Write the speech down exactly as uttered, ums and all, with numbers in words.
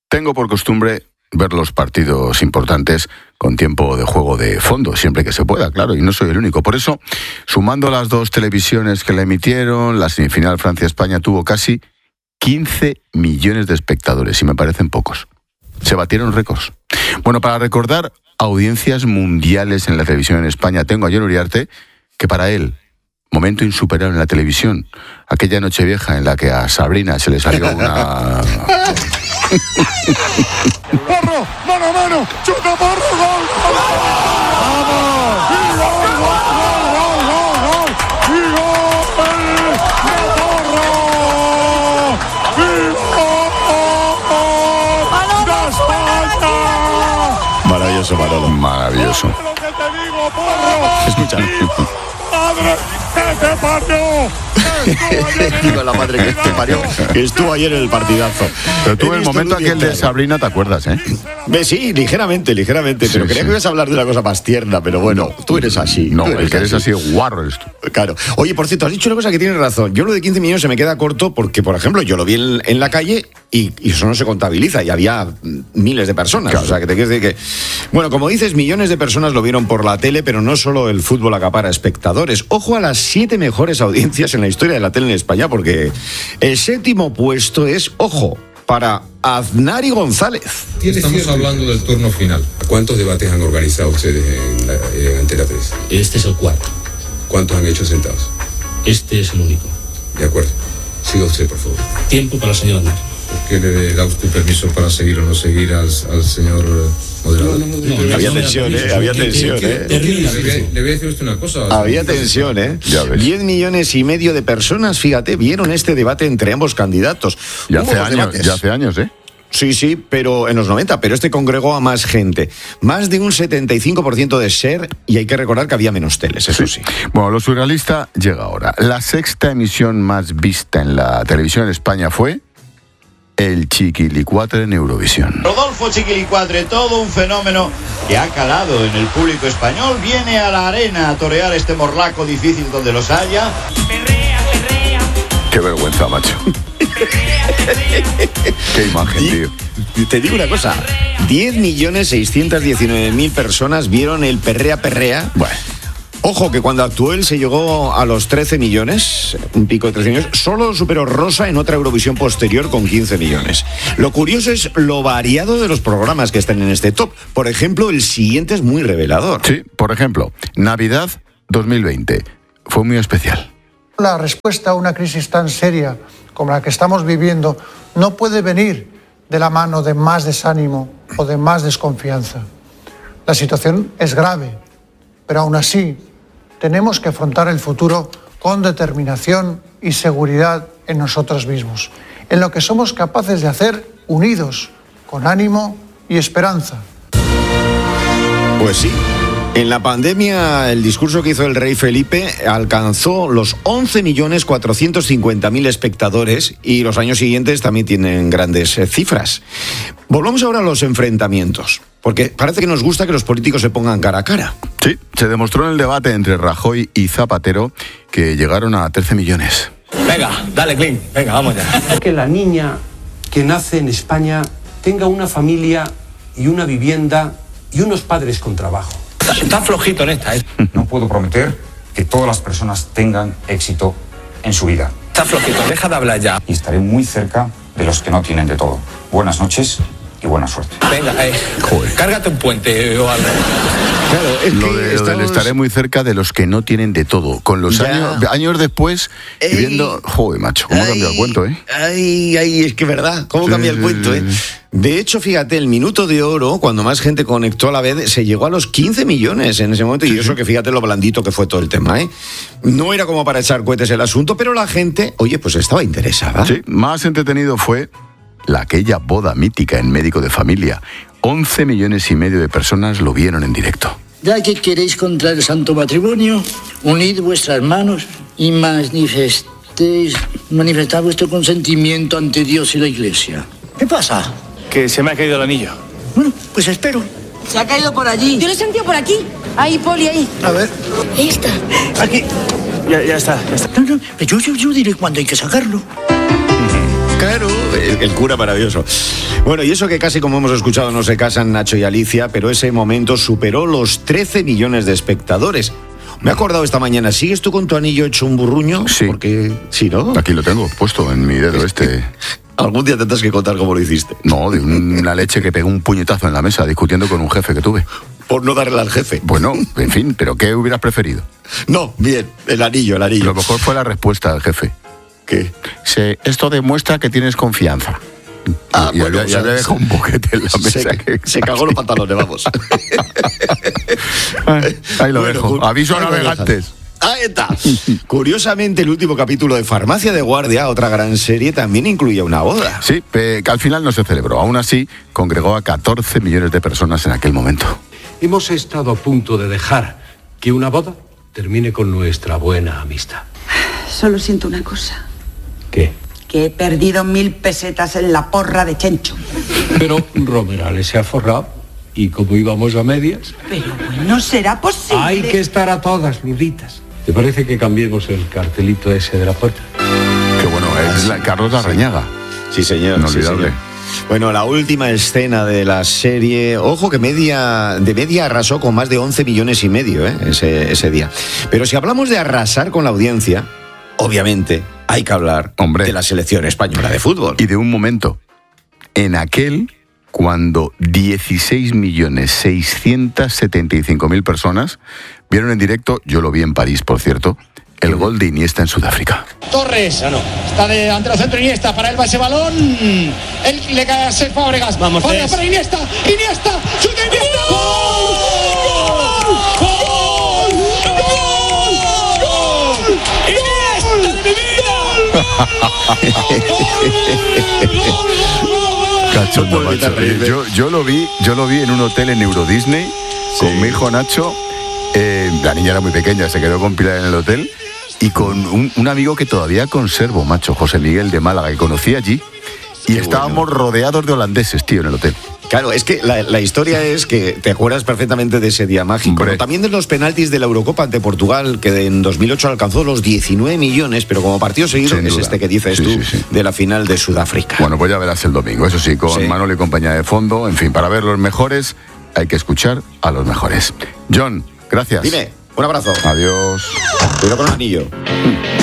Tengo por costumbre ver los partidos importantes con tiempo de juego de fondo, siempre que se pueda, claro, y no soy el único. Por eso, sumando las dos televisiones que la emitieron, la semifinal Francia-España tuvo casi quince millones de espectadores, y me parecen pocos. Se batieron récords. Bueno, para recordar audiencias mundiales en la televisión en España, tengo a Jon Uriarte, que para él, momento insuperable en la televisión, aquella noche vieja en la que a Sabrina se le salió una... ¡Porro! ¡Mano a mano! ¡Chuta, Porro! ¡Gol! ¡Vamos! ¡Y gol, gol, gol, gol, gol! ¡Y gol de Porro! ¡Y gol de España! Maravilloso, Manolo. Maravilloso. ¡Lo que te digo, Porro! Escucha. ¡Madre que te parió! Digo, la madre que te parió, que estuvo ayer en el partidazo. Pero tú, He el visto momento el vídeo, aquel de claro. Sabrina, ¿te acuerdas, eh? Ve, sí, ligeramente, ligeramente. Sí, pero creía sí. que ibas a hablar de una cosa más tierna, pero bueno, tú eres así. No, tú el que eres así guarro eres tú. Claro. Oye, por cierto, has dicho una cosa que tienes razón. Yo lo de quince millones se me queda corto porque, por ejemplo, yo lo vi en, en la calle y, y eso no se contabiliza y había mm, miles de personas. Claro. O sea, que te quieres decir que... Bueno, como dices, millones de personas lo vieron por la tele, pero no solo el fútbol acapara espectadores. Ojo a las siete mejores audiencias en la historia de la tele en España, porque el séptimo puesto es, ojo, para Aznari González. Estamos hablando del turno final. ¿Cuántos debates han organizado ustedes en, la, en Antena tres? Este es el cuarto. ¿Cuántos han hecho sentados? Este es el único. De acuerdo. Siga usted, por favor. Tiempo para el señor Aznar. ¿Por qué le da usted permiso para seguir o no seguir al, al señor moderador? No, no, no, Había no, tensión, no, ¿eh? no, Había que- tensión, que- ¿eh? termina, Le, voy- le voy a decir a usted una cosa. Había tensión, ¿eh? Ya ves. Diez millones y medio de personas, fíjate, vieron este debate entre ambos candidatos. Ya Hubo hace dos años, debates. ya hace años, ¿eh? Sí, sí, pero en los noventa, pero este congregó a más gente. Más de un setenta y cinco por ciento de ser, y hay que recordar que había menos teles, eso sí. Bueno, lo surrealista llega ahora. La sexta emisión más vista en la televisión en España fue el Chiquilicuatre en Eurovisión. Rodolfo Chiquilicuatre, todo un fenómeno que ha calado en el público español, viene a la arena a torear este morlaco difícil donde los haya. Qué vergüenza, macho. Qué imagen, tío. Y te digo una cosa, diez millones seiscientos diecinueve mil personas vieron el Perrea Perrea. Bueno, Ojo que cuando actuó él se llegó a los trece millones, un pico de trece millones, solo superó Rosa en otra Eurovisión posterior con quince millones. Lo curioso es lo variado de los programas que están en este top. Por ejemplo, el siguiente es muy revelador. sí, por ejemplo, Navidad dos mil veinte fue muy especial. La respuesta a una crisis tan seria como la que estamos viviendo no puede venir de la mano de más desánimo o de más desconfianza. La situación es grave, pero aún así tenemos que afrontar el futuro con determinación y seguridad en nosotros mismos, en lo que somos capaces de hacer unidos, con ánimo y esperanza. Pues sí. En la pandemia, el discurso que hizo el rey Felipe alcanzó los once millones cuatrocientos cincuenta mil espectadores y los años siguientes también tienen grandes eh, cifras. Volvamos ahora a los enfrentamientos, porque parece que nos gusta que los políticos se pongan cara a cara. Sí, se demostró en el debate entre Rajoy y Zapatero que llegaron a trece millones. Venga, dale, Clint. Venga, vamos ya. Que la niña que nace en España tenga una familia y una vivienda y unos padres con trabajo. Está flojito en esta, ¿eh? No puedo prometer que todas las personas tengan éxito en su vida. Está flojito, deja de hablar ya. Y estaré muy cerca de los que no tienen de todo. Buenas noches y buena suerte. Venga, eh, cárgate un puente o algo. Claro, es Lo, que de, lo del estamos- estaré muy cerca de los que no tienen de todo. Con los Ya. años, años después, y Ey. viendo... Joder, macho, cómo Ay, cambia el cuento, ¿eh? Ay, ay, es que verdad, cómo Sí, cambia el sí, cuento, sí, ¿eh? sí. De hecho, fíjate, el minuto de oro, cuando más gente conectó a la vez, se llegó a los quince millones en ese momento, y eso que fíjate lo blandito que fue todo el tema, ¿eh? No era como para echar cohetes el asunto, pero la gente, oye, pues estaba interesada. Sí, más entretenido fue la aquella boda mítica en Médico de Familia. once millones y medio de personas lo vieron en directo. Ya que queréis contraer el santo matrimonio, unid vuestras manos y manifestéis, manifestad vuestro consentimiento ante Dios y la Iglesia. ¿Qué pasa? Que se me ha caído el anillo. Bueno, pues espero. Se ha caído por allí. Yo lo he sentido por aquí. Ahí, Poli, ahí. A ver. Esta. Aquí. Ya, ya está, ya está. No, no, yo, yo, yo diré cuándo hay que sacarlo. Claro, El cura maravilloso. Bueno, y eso que casi, como hemos escuchado, no se casan Nacho y Alicia, pero ese momento superó los trece millones de espectadores. Me he acordado esta mañana, ¿sigues tú con tu anillo hecho un burruño? Sí. Porque, sí, ¿no? Aquí lo tengo, puesto en mi dedo este. Algún día tendrás que contar cómo lo hiciste. No, de una leche que pegó un puñetazo en la mesa discutiendo con un jefe que tuve. Por no darle al jefe. Bueno, en fin, ¿pero qué hubieras preferido? No, bien, el anillo, el anillo. Lo mejor fue la respuesta del jefe. ¿Qué? Se, esto demuestra que tienes confianza. Ah, y bueno, ya, o ya sea, le dejó un boquete en la se, mesa. Se, que... se cagó los pantalones, vamos. Ahí lo Bueno, dejo. Aviso a ahí lo navegantes. Ahí está. Curiosamente, el último capítulo de Farmacia de Guardia, otra gran serie, también incluía una boda. Sí, que al final no se celebró. Aún así, congregó a catorce millones de personas en aquel momento. Hemos estado a punto de dejar que una boda termine con nuestra buena amistad. Solo siento una cosa. ¿Qué? Que he perdido mil pesetas en la porra de Chencho. Pero Romerales se ha forrado y como íbamos a medias... Pero bueno, será posible. Hay que estar a todas, Lurditas. ¿Te parece que cambiemos el cartelito ese de la puerta? Qué bueno, es la Carlos Larrañaga. Sí, señor. Inolvidable. Sí, señor. Bueno, la última escena de la serie, ojo que media de media arrasó con más de once millones y medio ¿eh? ese, ese día. Pero si hablamos de arrasar con la audiencia, obviamente hay que hablar Hombre. de la selección española de fútbol. Y de un momento, en aquel, cuando dieciséis millones seiscientos setenta y cinco mil personas vieron en directo, yo lo vi en París, por cierto, el gol de Iniesta en Sudáfrica. Torres, no, no. Está de ante el centro Iniesta, para él va ese balón. Él le cae a Cesc Fábregas. Vamos, Fábregas para Iniesta, Iniesta, chuta Iniesta. ¡Gol! ¡Gol! ¡Gol! ¡Gol! ¡Iniesta de mi vida! Cachondo, macho. Yo, yo lo vi, yo lo vi en un hotel en Euro Disney con sí. mi hijo Nacho. Eh, la niña era muy pequeña, se quedó con Pilar en el hotel. Y con un, un amigo que todavía conservo, macho, José Miguel de Málaga, que conocí allí. Y Qué estábamos bueno. rodeados de holandeses, tío, en el hotel. Claro, es que la, la historia es que te acuerdas perfectamente de ese día mágico. Pero también de los penaltis de la Eurocopa ante Portugal, que en dos mil ocho alcanzó los diecinueve millones, pero como partido seguido es este que dices sí, tú, sí, sí. de la final de Sudáfrica. Bueno, pues ya verás el domingo, eso sí, con sí. Manolo y compañía de fondo. En fin, para ver los mejores hay que escuchar a los mejores. John, gracias. Dime, un abrazo. Adiós. Cuidado con el anillo.